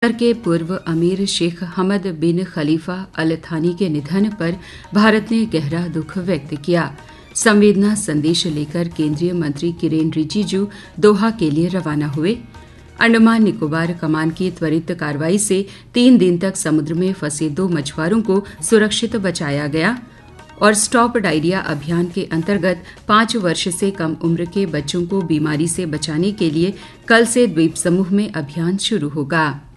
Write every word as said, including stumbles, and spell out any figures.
Qatar के पूर्व अमीर शेख हमद बिन खलीफा अल थानी के निधन पर भारत ने गहरा दुख व्यक्त किया। संवेदना संदेश लेकर केंद्रीय मंत्री किरेन रिजिजू दोहा के लिए रवाना हुए। अंडमान निकोबार कमान की त्वरित कार्रवाई से तीन दिन तक समुद्र में फंसे दो मछुआरों को सुरक्षित बचाया गया। और स्टॉप डायरिया अभियान के अंतर्गत पांच वर्ष से कम उम्र के बच्चों को बीमारी से बचाने के लिए कल से द्वीप समूह में अभियान शुरू होगा।